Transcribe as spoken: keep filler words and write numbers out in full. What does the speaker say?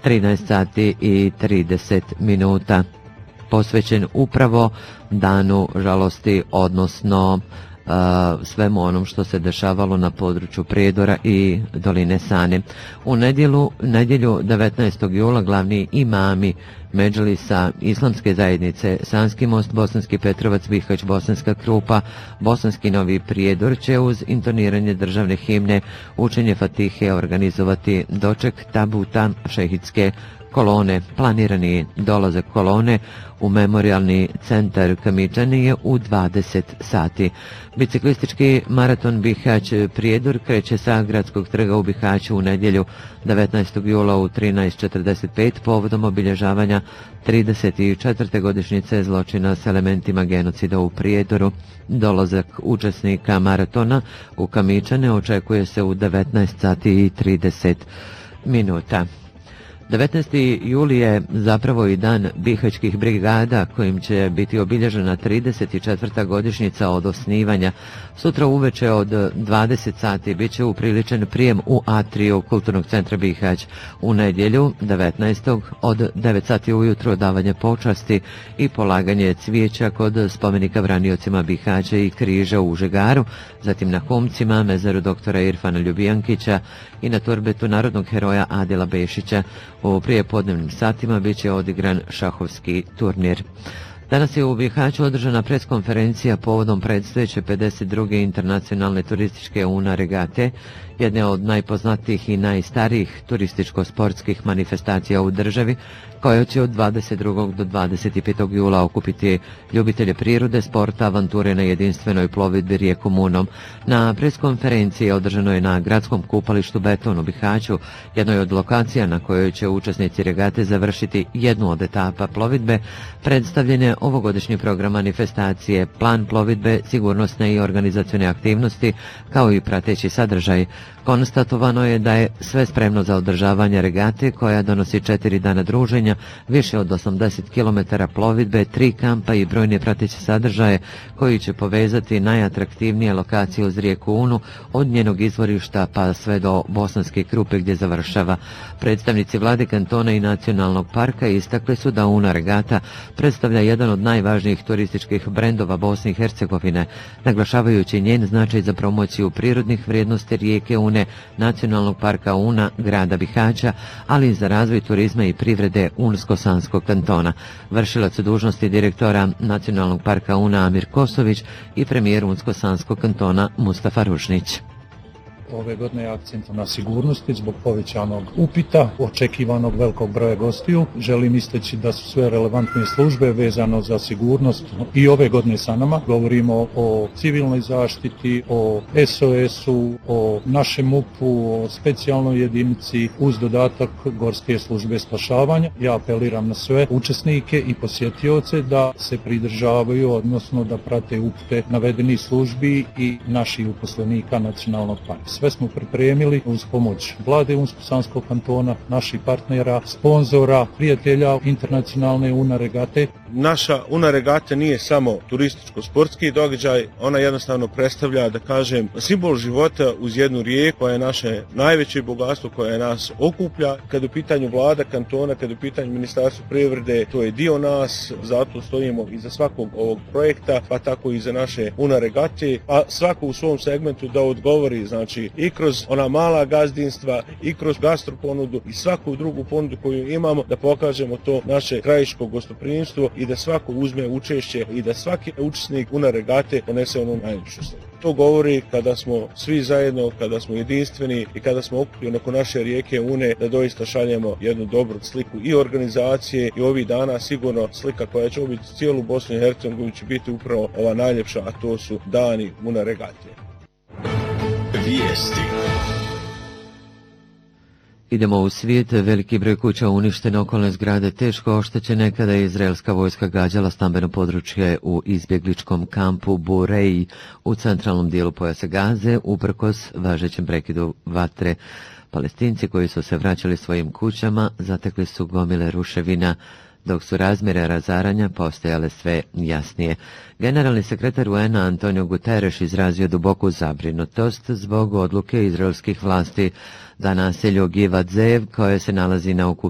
trinaest sati i trideset minuta, posvećen upravo danu žalosti, odnosno Uh, svemu onom što se dešavalo na području Prijedora i doline Sane. U nedjelju, nedjelju devetnaestog jula glavni imami Medžlisa Islamske zajednice Sanski Most, Bosanski Petrovac, Bihać, Bosanska Krupa, Bosanski Novi Prijedor će uz intoniranje državne himne, učenje Fatihe organizovati doček tabuta šehidske kolone. Planirani dolazak kolone u memorialni centar Kamičani je u dvadeset sati. Biciklistički maraton Bihać Prijedor kreće sa gradskog trga u Bihaću u nedjelju devetnaestog jula u trinaest četrdeset pet povodom obilježavanja trideset četvrte godišnjice zločina s elementima genocida u Prijedoru. Dolazak učesnika maratona u Kamičane očekuje se u devetnaest sati i trideset minuta. devetnaesti juli je zapravo i dan bihaćkih brigada kojim će biti obilježena trideset četvrta godišnjica od osnivanja. Sutra uveče od dvadeset sati bit će upriličen prijem u atriju Kulturnog centra Bihać. U nedjelju devetnaestog od devet sati ujutro odavanje počasti i polaganje cvijeća kod spomenika braniocima Bihaća i križa u Žegaru, zatim na Humcima, mezaru doktora Irfana Ljubijankića i na turbetu narodnog heroja Adila Bešića. U prijepodnevnim satima bit će odigran šahovski turnir. Danas je u Bihaću održana preskonferencija povodom predstojeće pedeset druge internacionalne turističke UNA regate, jedne od najpoznatijih i najstarijih turističko-sportskih manifestacija u državi, koja će od dvadeset drugog do dvadeset petog jula okupiti ljubitelje prirode, sporta, avanture na jedinstvenoj plovidbi rijekom Unom. Na preskonferenciji održano je na gradskom kupalištu Beton u Bihaću, jednoj od lokacija na kojoj će učesnici regate završiti jednu od etapa plovidbe, predstavljene ovogodišnji program manifestacije, plan plovidbe, sigurnosne i organizacione aktivnosti, kao i prateći sadržaj. Konstatovano je da je sve spremno za održavanje regate koja donosi četiri dana druženja, više od osamdeset kilometara plovidbe, tri kampa i brojne prateće sadržaje koji će povezati najatraktivnije lokacije uz rijeku Unu od njenog izvorišta pa sve do Bosanske Krupe gdje završava. Predstavnici vlade kantona i nacionalnog parka istakli su da Una regata predstavlja jedan od najvažnijih turističkih brendova Bosne i Hercegovine, naglašavajući njen značaj za promociju prirodnih vrijednosti rijeke Une, nacionalnog parka Una, grada Bihaća, ali i za razvoj turizma i privrede Unsko-Sanskog kantona. Vršilac dužnosti direktora nacionalnog parka Una Amir Kosović i premijer Unsko-Sanskog kantona Mustafa Rušnić. Ove godine je akcent na sigurnosti zbog povećanog upita, očekivanog velikog broja gostiju. Želim istaći da su sve relevantne službe vezano za sigurnost i ove godine sa nama. Govorimo o civilnoj zaštiti, o S O S-u, o našem M U P-u, o specijalnoj jedinici uz dodatak Gorske službe spašavanja. Ja apeliram na sve učesnike i posjetioce da se pridržavaju, odnosno da prate upute navedenih službi i naših uposlenika nacionalnog parka. Sve smo pripremili uz pomoć vlade Unsko-Sanskog kantona, naših partnera, sponzora, prijatelja internacionalne UNA regate. Naša UNA regata nije samo turističko-sportski događaj, ona jednostavno predstavlja, da kažem, simbol života uz jednu rijeku koja je naše najveće bogatstvo, koja nas okuplja. Kad u pitanju vlada kantona, kad u pitanju Ministarstva privrede, to je dio nas, zato stojimo iza svakog ovog projekta, pa tako i za naše UNA regate, a svako u svom segmentu da odgovori, znači i kroz ona mala gazdinstva, i kroz gastroponudu i svaku drugu ponudu koju imamo, da pokažemo to naše krajiško gostoprimstvo i da svako uzme učešće i da svaki učesnik UNA regate ponese ono najljepšu sliku. To govori kada smo svi zajedno, kada smo jedinstveni i kada smo okupljeni oko naše rijeke Une, da doista šaljemo jednu dobru sliku i organizacije i ovih dana sigurno slika koja će obiti cijelu Bosnu i Hercegovinu će biti upravo ova najljepša, a to su dani UNA regate. Vijesti. Idemo u svijet. Veliki broj kuća uništene, okolne zgrade teško oštećene kada je izraelska vojska gađala stambeno područje u izbjegličkom kampu Bureji u centralnom dijelu pojasa Gaze, uprkos važećem prekidu vatre. Palestinci koji su se vraćali svojim kućama zatekli su gomile ruševina, dok su razmjere razaranja postajale sve jasnije. Generalni sekretar U N-a Antonio Guterres izrazio duboku zabrinutost zbog odluke izraelskih vlasti da naselju Givat Zev, koje se nalazi na okupaciji